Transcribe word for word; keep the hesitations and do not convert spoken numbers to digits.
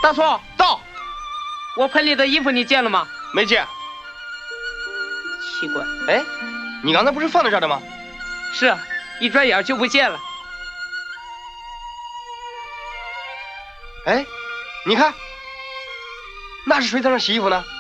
大叔， 到。 我盆里的衣服你见了吗？ 没见。 奇怪， 哎，你刚才不是放在这儿的吗？ 是啊，一转眼就不见了。 哎，你看，那是谁在那洗衣服呢？